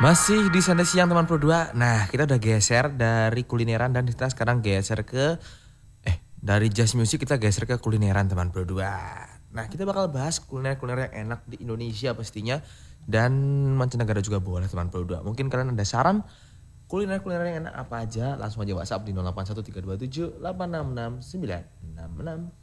Masih di Santai Siang teman Pro 2. Nah, kita udah geser dari kulineran dan kita sekarang geser ke dari jazz music kita geser ke kulineran teman Pro 2. Nah, kita bakal bahas kuliner-kuliner yang enak di Indonesia pastinya dan mancanegara juga boleh teman Pro 2. Mungkin kalian ada saran kuliner-kuliner yang enak apa aja? Langsung aja WhatsApp di 081327 866 966.